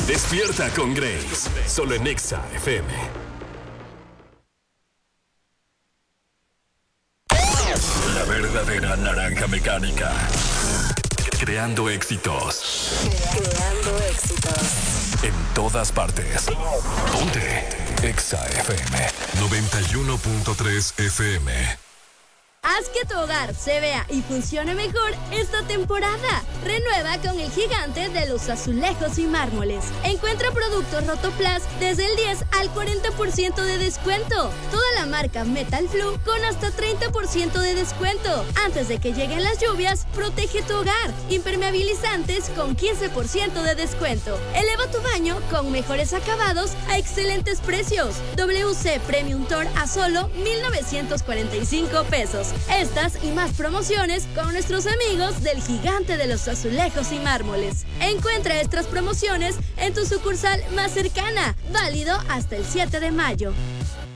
Despierta con Grace, solo en Exa FM. La verdadera naranja mecánica. Creando éxitos. Creando éxitos. En todas partes. Ponte Exa FM 91.3 FM. Haz que tu hogar se vea y funcione mejor esta temporada. Renueva con el gigante de los azulejos y mármoles. Encuentra productos Rotoplas desde el 10 al 40% de descuento. Toda la marca Metal Flu con hasta 30% de descuento. Antes de que lleguen las lluvias, protege tu hogar. Impermeabilizantes con 15% de descuento. Eleva tu baño con mejores acabados a excelentes precios. WC Premium Tour a solo 1,945 pesos. Estas y más promociones con nuestros amigos del gigante de los azulejos y mármoles. Encuentra estas promociones en tu sucursal más cercana, válido hasta el 7 de mayo.